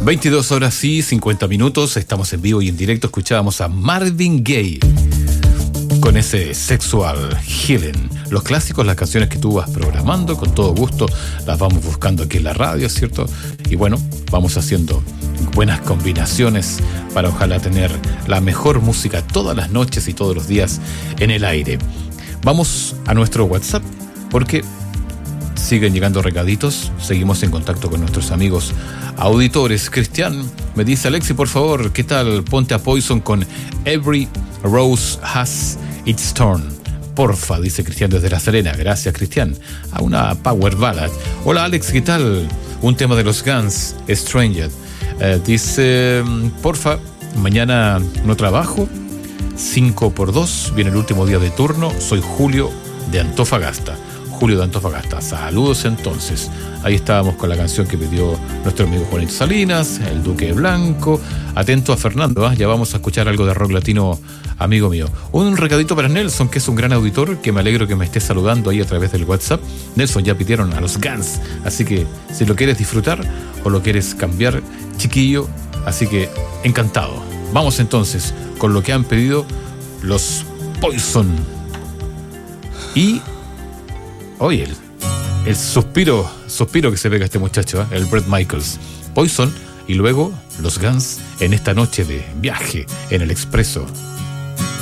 22 horas y 50 minutos, estamos en vivo y en directo. Escuchábamos a Marvin Gaye con ese Sexual Healing. Los clásicos, las canciones que tú vas programando, con todo gusto las vamos buscando aquí en la radio, ¿cierto? Y bueno, vamos haciendo buenas combinaciones para ojalá tener la mejor música todas las noches y todos los días en el aire. Vamos a nuestro WhatsApp porque siguen llegando recaditos, seguimos en contacto con nuestros amigos auditores. Cristian me dice: Alexi, por favor, ¿qué tal? Ponte a Poison con Every Rose Has Its Thorn. Porfa, dice Cristian desde La Serena. Gracias, Cristian. A una power ballad. Hola, Alex, ¿qué tal? Un tema de los Guns, Stranger. Dice: porfa, mañana no trabajo, 5x2, viene el último día de turno. Soy Julio de Antofagasta. Julio de Antofagasta. Saludos entonces. Ahí estábamos con la canción que pidió nuestro amigo Juanito Salinas, El Duque Blanco. Atento a Fernando, ya vamos a escuchar algo de rock latino, amigo mío. Un recadito para Nelson, que es un gran auditor, que me alegro que me esté saludando ahí a través del WhatsApp. Nelson, ya pidieron a los Guns, así que si lo quieres disfrutar o lo quieres cambiar, chiquillo, así que encantado. Vamos entonces con lo que han pedido los Poison. Y oye, el suspiro que se pega este muchacho, el Bret Michaels. Poison y luego los Guns en esta noche de viaje en el Expreso.